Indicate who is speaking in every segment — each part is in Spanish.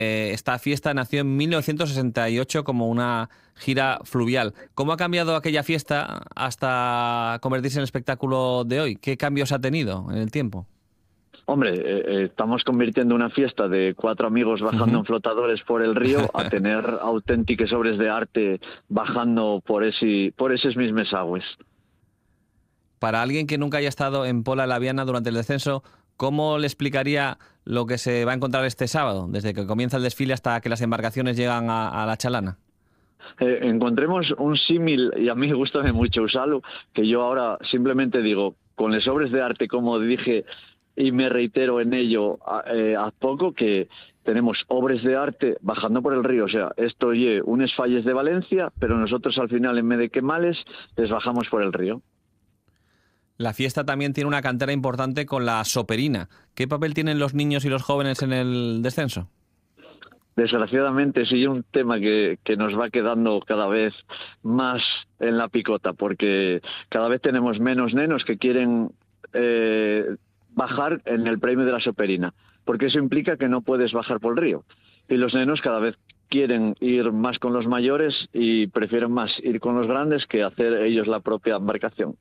Speaker 1: esta fiesta nació en 1968 como una gira fluvial. ¿Cómo ha cambiado aquella fiesta hasta convertirse en el espectáculo de hoy? ¿Qué cambios ha tenido en el tiempo?
Speaker 2: Hombre, estamos convirtiendo una fiesta de 4 amigos bajando
Speaker 1: Ujú.
Speaker 2: en flotadores por el río a tener auténticas obras de arte bajando por esos mismos aguas.
Speaker 1: Para alguien que nunca haya estado en Pola de la Viana durante el descenso, ¿cómo le explicaría lo que se va a encontrar este sábado, desde que comienza el desfile hasta que las embarcaciones llegan a la Chalana?
Speaker 2: Encontremos un símil, y a mí me gusta mucho usarlo, que yo ahora simplemente digo, con las obras de arte, como dije, y me reitero en ello a poco, que tenemos obras de arte bajando por el río. O sea, esto es unas falles de Valencia, pero nosotros al final, en vez de quemales, les bajamos por el río.
Speaker 1: La fiesta también tiene una cantera importante con la soperina. ¿Qué papel tienen los niños y los jóvenes en el descenso?
Speaker 2: Desgraciadamente sí es un tema que nos va quedando cada vez más en la picota, porque cada vez tenemos menos nenos que quieren bajar en el premio de la soperina, porque eso implica que no puedes bajar por el río. Y los nenos cada vez quieren ir más con los mayores y prefieren más ir con los grandes que hacer ellos la propia embarcación.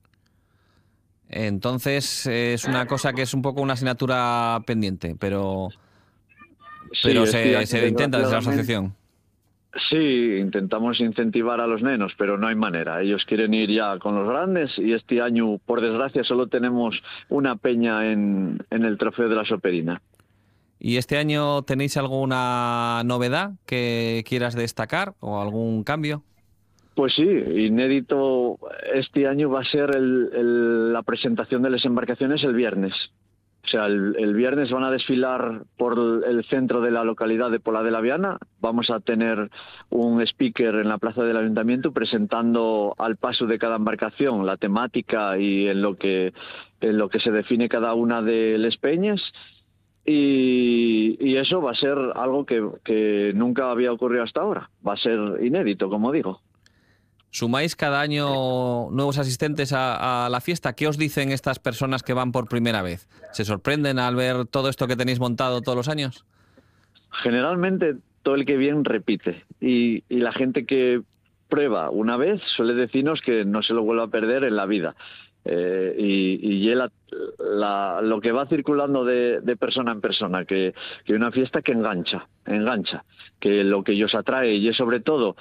Speaker 1: Entonces es una cosa que es un poco una asignatura pendiente,
Speaker 2: Sí,
Speaker 1: pero
Speaker 2: este año
Speaker 1: se intenta desde la
Speaker 2: desgraciadamente.
Speaker 1: asociación.
Speaker 2: Sí, intentamos incentivar a los nenos, pero no hay manera. Ellos quieren ir ya con los grandes y este año, por desgracia, solo tenemos una peña en el trofeo de la Soperina.
Speaker 1: ¿Y este año tenéis alguna novedad que quieras destacar o algún cambio?
Speaker 2: Pues sí, inédito este año va a ser la presentación de las embarcaciones el viernes. O sea, el viernes van a desfilar por el centro de la localidad de Pola de la Viana. Vamos a tener un speaker en la plaza del ayuntamiento presentando al paso de cada embarcación la temática y en lo que se define cada una de las peñas. Y eso va a ser algo que nunca había ocurrido hasta ahora. Va a ser inédito, como digo.
Speaker 1: ¿Sumáis cada año nuevos asistentes a la fiesta? ¿Qué os dicen estas personas que van por primera vez? ¿Se sorprenden al ver todo esto que tenéis montado todos los años?
Speaker 2: Generalmente todo el que viene repite y la gente que prueba una vez suele decirnos que no se lo vuelve a perder en la vida. Y lo que va circulando de persona en persona, que una fiesta que engancha, que lo que ellos atrae y es sobre todo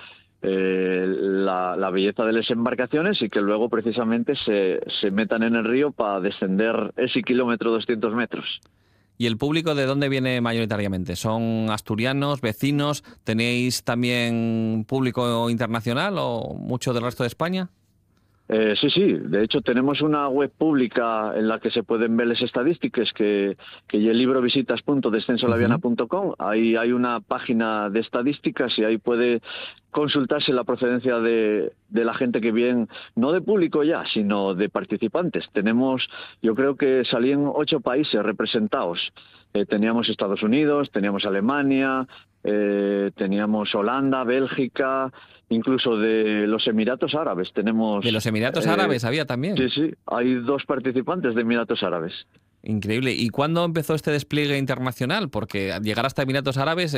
Speaker 2: la belleza de las embarcaciones y que luego precisamente se metan en el río para descender ese kilómetro 200 metros.
Speaker 1: ¿Y el público de dónde viene mayoritariamente? ¿Son asturianos, vecinos? ¿Tenéis también público internacional o mucho del resto de España?
Speaker 2: Sí. De hecho, tenemos una web pública en la que se pueden ver las estadísticas, que es el libro
Speaker 1: Ujú.
Speaker 2: visitas.descensolaviana.com. Ahí hay una página de estadísticas y ahí puede consultarse la procedencia de la gente que viene, no de público ya, sino de participantes. Yo creo que salían 8 países representados. Teníamos Estados Unidos, teníamos Alemania, teníamos Holanda, Bélgica, incluso de los Emiratos Árabes.
Speaker 1: De los Emiratos Árabes había también.
Speaker 2: Sí, hay 2 participantes de Emiratos Árabes.
Speaker 1: Increíble. ¿Y cuándo empezó este despliegue internacional? Porque al llegar hasta Emiratos Árabes,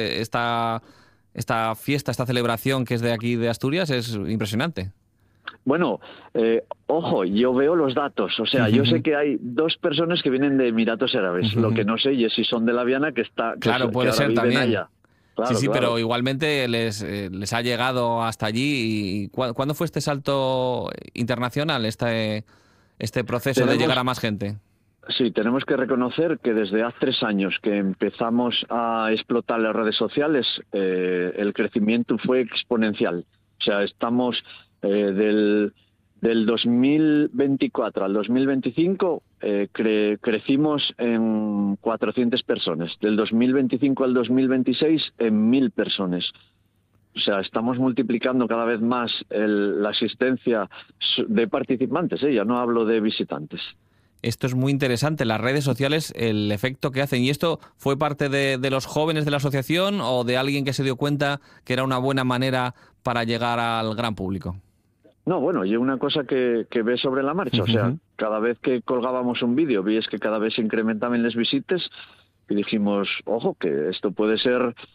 Speaker 1: esta fiesta, esta celebración que es de aquí de Asturias es impresionante.
Speaker 2: Bueno, ojo, yo veo los datos. O sea, yo sé que hay 2 personas que vienen de Emiratos Árabes. Lo que no sé y es si son de la Viana
Speaker 1: Claro,
Speaker 2: que
Speaker 1: puede
Speaker 2: ahora
Speaker 1: ser
Speaker 2: viven
Speaker 1: también.
Speaker 2: allá.
Speaker 1: Sí,
Speaker 2: Claro,
Speaker 1: sí,
Speaker 2: claro.
Speaker 1: pero igualmente les ha llegado hasta allí. ¿Y cuándo fue este salto internacional, este proceso de llegar
Speaker 2: Tenemos
Speaker 1: a más gente?
Speaker 2: Sí, tenemos que reconocer que desde hace 3 años que empezamos a explotar las redes sociales, el crecimiento fue exponencial. O sea, estamos del 2024 al 2025, crecimos en 400 personas. Del 2025 al 2026, en 1000 personas. O sea, estamos multiplicando cada vez más la asistencia de participantes, ya no hablo de visitantes.
Speaker 1: Esto es muy interesante, las redes sociales, el efecto que hacen. ¿Y esto fue parte de los jóvenes de la asociación o de alguien que se dio cuenta que era una buena manera para llegar al gran público?
Speaker 2: No, bueno, y una cosa que ves sobre la marcha, o sea,
Speaker 1: Ujú.
Speaker 2: cada vez que colgábamos un vídeo, vi es que cada vez se incrementaban las visitas y dijimos, ojo, que esto puede ser